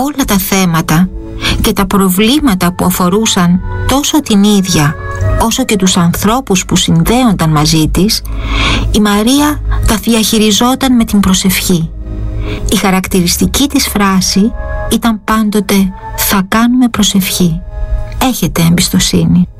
όλα τα θέματα και τα προβλήματα που αφορούσαν τόσο την ίδια όσο και τους ανθρώπους που συνδέονταν μαζί της, η Μαρία τα διαχειριζόταν με την προσευχή. Η χαρακτηριστική της φράση ήταν πάντοτε «θα κάνουμε προσευχή». Έχετε εμπιστοσύνη.